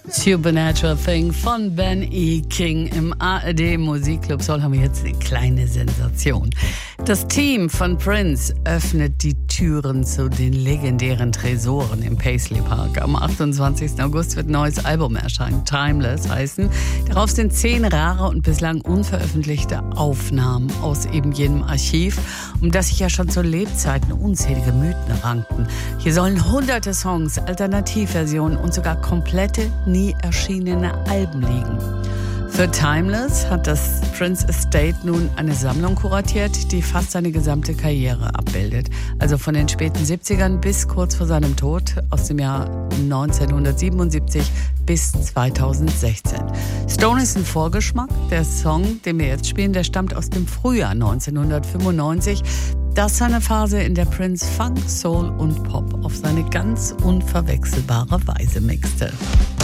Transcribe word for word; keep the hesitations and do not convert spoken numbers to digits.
Supernatural Thing von Ben E. King im A R D Musikclub Soul haben wir jetzt eine kleine Sensation. Das Team von Prince öffnet die Türen zu den legendären Tresoren im Paisley Park. Am achtundzwanzigsten August wird ein neues Album erscheinen, Timeless heißen. Darauf sind zehn rare und bislang unveröffentlichte Aufnahmen aus eben jenem Archiv, um das sich ja schon zu Lebzeiten unzählige Mythen rankten. Hier sollen hunderte Songs, Alternativversionen und sogar komplette, nie erschienene Alben liegen. Für Timeless hat das Prince Estate nun eine Sammlung kuratiert, die fast seine gesamte Karriere abbildet. Also von den späten siebzigern bis kurz vor seinem Tod aus dem Jahr neunzehnhundertsiebenundsiebzig bis zweitausendsechzehn. Stone ist ein Vorgeschmack. Der Song, den wir jetzt spielen, der stammt aus dem Frühjahr neunzehnhundertfünfundneunzig. Das ist eine Phase, in der Prince Funk, Soul und Pop auf seine ganz unverwechselbare Weise mixte.